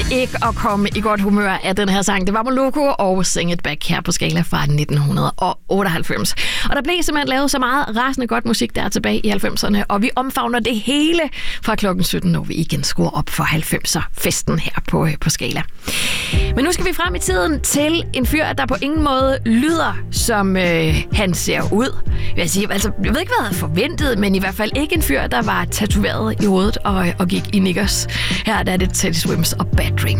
ikke at komme i godt humør af den her sang. Det var Moloko og Sing It Back her på Skala fra 1998. Og der blev simpelthen lavet så meget rasende godt musik der tilbage i 90'erne, og vi omfavner det hele fra klokken 17, når vi igen skruer op for 90'er-festen her på Skala. Men nu skal vi frem i tiden til en fyr, der på ingen måde lyder, som han ser ud. Jeg ved ikke, hvad jeg havde forventet, men i hvert fald ikke en fyr, der var tatoveret i hovedet og gik i knickers. Her der er det Teddy Swims og Bad Dreams.